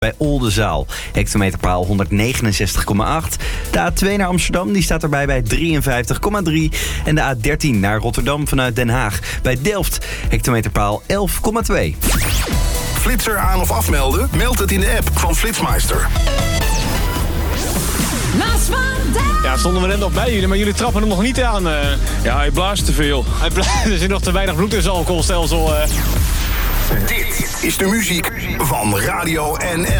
bij Oldenzaal. Hectometerpaal 169,8. De A2 naar Amsterdam die staat erbij bij 53,3. En de A13 naar Rotterdam vanuit Den Haag bij Delft. Hectometerpaal 11,2. Flitser aan of afmelden? Meld het in de app van Flitsmeister. Ja, stonden we net nog bij jullie, maar jullie trappen hem nog niet aan. Ja, hij blaast te veel. Er zit nog te weinig bloed in zijn alcoholstelsel. Dit is de muziek van Radio NL.